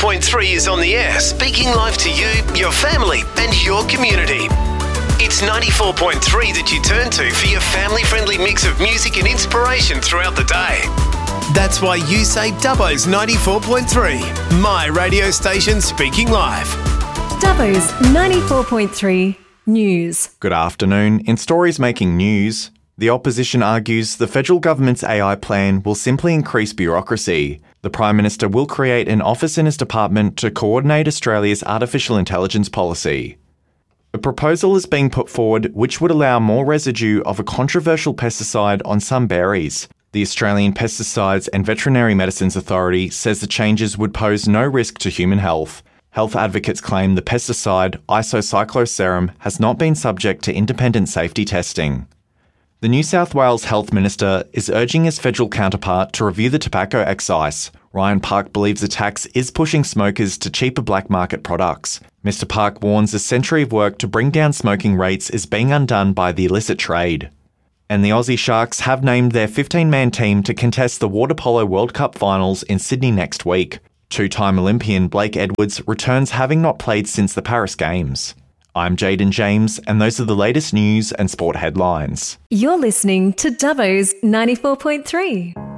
94.3 is on the air, speaking live to you, your family and your community. It's 94.3 that you turn to for your family-friendly mix of music and inspiration throughout the day. That's why you say Dubbo's 94.3, my radio station speaking live. Dubbo's 94.3 News. Good afternoon. In stories making news, the opposition argues the federal government's AI plan will simply increase bureaucracy. The Prime Minister will create an office in his department to coordinate Australia's artificial intelligence policy. A proposal is being put forward which would allow more residue of a controversial pesticide on some berries. The Australian Pesticides and Veterinary Medicines Authority says the changes would pose no risk to human health. Health advocates claim the pesticide, Isocycloserum, has not been subject to independent safety testing. The New South Wales Health Minister is urging his federal counterpart to review the tobacco excise. Ryan Park believes the tax is pushing smokers to cheaper black market products. Mr Park warns a century of work to bring down smoking rates is being undone by the illicit trade. And the Aussie Sharks have named their 15-man team to contest the Water Polo World Cup finals in Sydney next week. Two-time Olympian Blake Edwards returns having not played since the Paris Games. I'm Jaden James, and those are the latest news and sport headlines. You're listening to Dubbo's 94.3.